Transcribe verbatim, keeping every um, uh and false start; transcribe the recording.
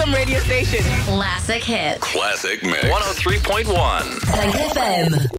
home radio station. Classic hits. Classic Mix. one oh three point one. Tank F M.